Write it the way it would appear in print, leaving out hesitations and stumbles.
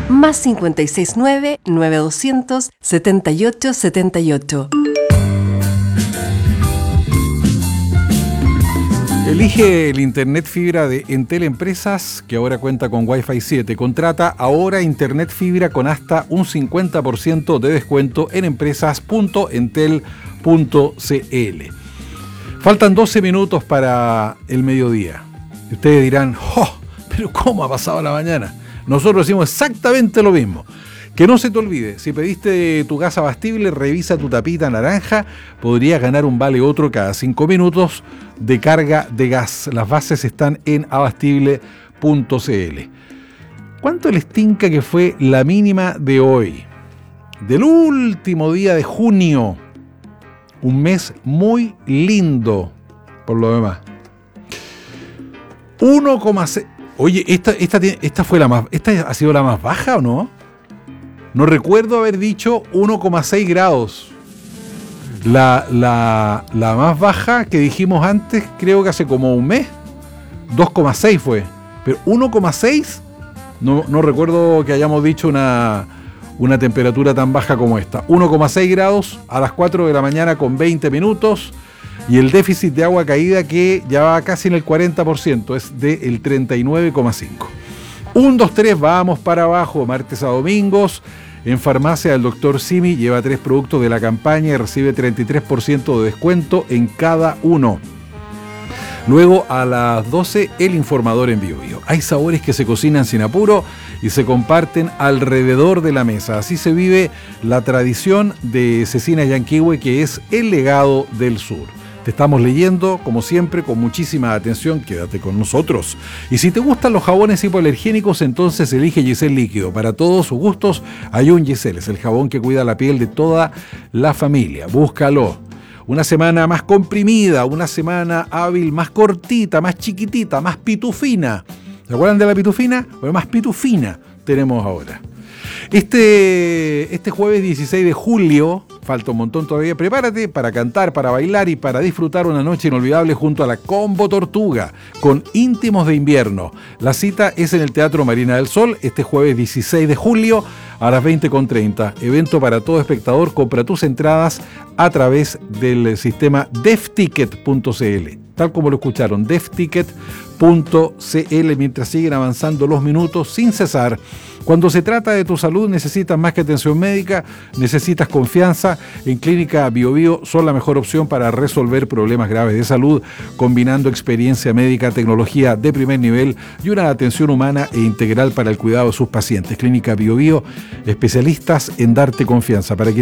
Más 569-9200-7878. Elige el Internet Fibra de Entel Empresas, que ahora cuenta con Wi-Fi 7. Contrata ahora Internet Fibra con hasta un 50% de descuento en empresas.entel.cl. Faltan 12 minutos para el mediodía. Y ustedes dirán, ¡oh! ¿Pero cómo ha pasado la mañana? Nosotros decimos exactamente lo mismo. Que no se te olvide, si pediste tu gas abastible, revisa tu tapita naranja, podrías ganar un vale otro cada 5 minutos de carga de gas. Las bases están en abastible.cl. ¿Cuánto les tinca que fue la mínima de hoy? Del último día de junio. Un mes muy lindo, por lo demás. 1,6. Oye, esta fue la más. ¿Esta ha sido la más baja o no? No recuerdo haber dicho 1,6 grados. La más baja que dijimos antes, creo que hace como un mes, 2,6 fue. Pero 1,6, no recuerdo que hayamos dicho una temperatura tan baja como esta. 1,6 grados a las 4 de la mañana con 20 minutos. Y el déficit de agua caída que ya va casi en el 40%, es del 39,5%. 1, 2, 3, vamos para abajo, martes a domingos. En farmacia el Dr. Simi lleva 3 productos de la campaña y recibe 33% de descuento en cada uno. Luego a las 12, el informador en Bio Bio. Hay sabores que se cocinan sin apuro y se comparten alrededor de la mesa. Así se vive la tradición de Cecina Yanquihue, que es el legado del sur. Te estamos leyendo, como siempre, con muchísima atención. Quédate con nosotros. Y si te gustan los jabones hipoalergénicos, entonces elige Giselle Líquido. Para todos sus gustos hay un Giselle. Es el jabón que cuida la piel de toda la familia. Búscalo. Una semana más comprimida, una semana hábil más cortita, más chiquitita, más pitufina. ¿Se acuerdan de la pitufina? Bueno, más pitufina tenemos ahora. Este jueves 16 de julio, falta un montón todavía, prepárate para cantar, para bailar y para disfrutar una noche inolvidable junto a la Combo Tortuga, con Íntimos de Invierno. La cita es en el Teatro Marina del Sol, este jueves 16 de julio a las 20:30. Evento para todo espectador. Compra tus entradas a través del sistema defticket.cl. Tal como lo escucharon, defticket.cl, mientras siguen avanzando los minutos sin cesar. Cuando se trata de tu salud, necesitas más que atención médica, necesitas confianza. En Clínica Bio Bio son la mejor opción para resolver problemas graves de salud, combinando experiencia médica, tecnología de primer nivel y una atención humana e integral para el cuidado de sus pacientes. Clínica Bio Bio, especialistas en darte confianza. Para quienes